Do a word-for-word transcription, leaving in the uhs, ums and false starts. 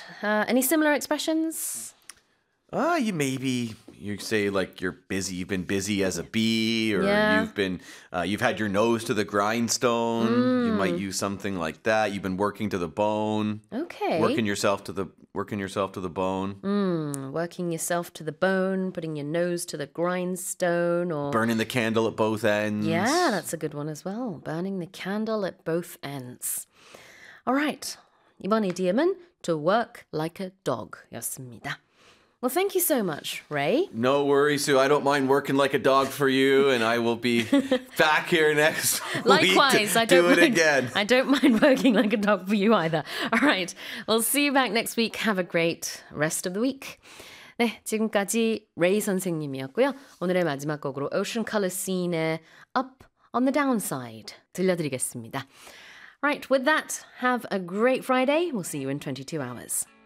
Uh, any similar expressions? Uh, you maybe you say like you're busy. You've been busy as a bee, or Yeah. you've been uh, you've had your nose to the grindstone. You might use something like that. You've been working to the bone. Okay. Working yourself to the working yourself to the bone. Mm, working yourself to the bone, putting your nose to the grindstone, or Burning the candle at both ends. yeah, that's a good one as well. Burning the candle at both ends. All right. 이번 이디엄은 to work like a dog였습니다. Well, thank you so much, Ray. No worries, Sue. I don't mind working like a dog for you, and I will be back here next Likewise, week to I don't do it mind, again. I don't mind working like a dog for you either. All right, we'll see you back next week. Have a great rest of the week. 네, 지금까지 레이 선생님이었고요. 오늘의 마지막 곡으로 Ocean Color Scene의 Up on the Downside 들려드리겠습니다. Right, with that, have a great Friday. We'll see you in twenty-two hours.